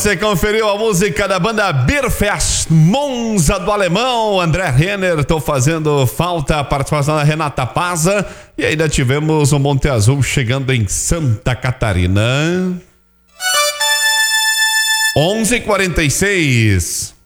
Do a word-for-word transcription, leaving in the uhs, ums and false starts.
Você conferiu a música da banda Beerfest, Monza do Alemão, André Renner, tô fazendo falta, a participação da Renata Paza, e ainda tivemos o Monte Azul chegando em Santa Catarina. onze e quarenta e seis.